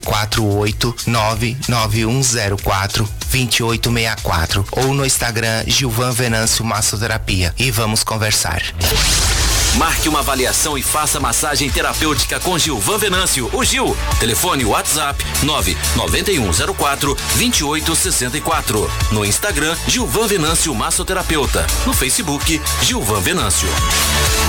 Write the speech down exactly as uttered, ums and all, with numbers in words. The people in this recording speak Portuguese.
quatro oito nove nove um zero quatro dois oito seis quatro ou no Instagram Gilvan Venâncio Massoterapia e vamos conversar. Marque uma avaliação e faça massagem terapêutica com Gilvan Venâncio, o Gil. Telefone WhatsApp nove nove um zero quatro dois oito seis quatro. No Instagram, Gilvan Venâncio Massoterapeuta. No Facebook, Gilvan Venâncio.